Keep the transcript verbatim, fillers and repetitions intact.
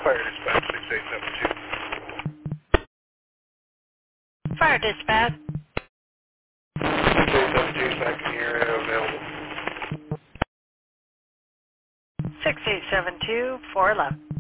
Fire dispatch six eight seven two. Fire dispatch. six eight seven two is back in the area available. six eight seven two, four eleven.